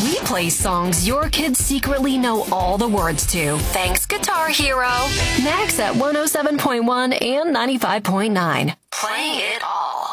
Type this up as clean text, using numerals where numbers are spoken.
We play songs your kids secretly know all the words to. Thanks, Guitar Hero. Next at 107.1 and 95.9. Playing it all.